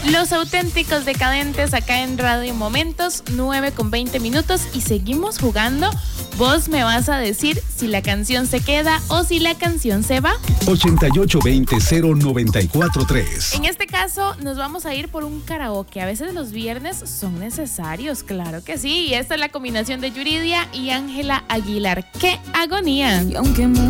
Los Auténticos Decadentes acá en Radio Momentos, 9:20 y seguimos jugando. Vos me vas a decir si la canción se queda o si la canción se va. 8820-094-3. En este caso nos vamos a ir por un karaoke. A veces los viernes son necesarios, claro que sí. Y esta es la combinación de Yuridia y Ángela Aguilar. ¡Qué agonía! Y aunque